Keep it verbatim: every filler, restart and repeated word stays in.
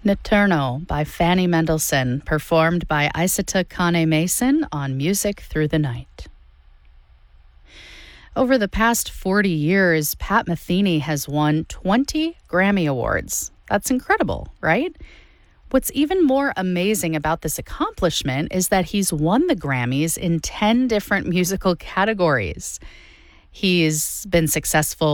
Nocturno by Fanny Mendelssohn, performed by Isata Kane Mason on Music Through the Night. Over the past forty years, Pat Metheny has won twenty Grammy Awards. That's incredible, right? What's even more amazing about this accomplishment is that he's won the Grammys in ten different musical categories. He's been successful